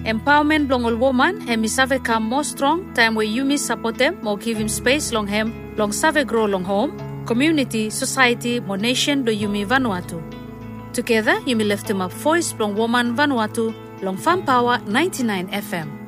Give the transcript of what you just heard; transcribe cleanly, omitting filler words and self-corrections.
Empowerment blong all woman hem is save come more strong time where you miss support them more give him space long hem long save grow long home community society more nation do you me Vanuatu. Together you may lift him up voice blong woman Vanuatu long Farm Power 99 FM.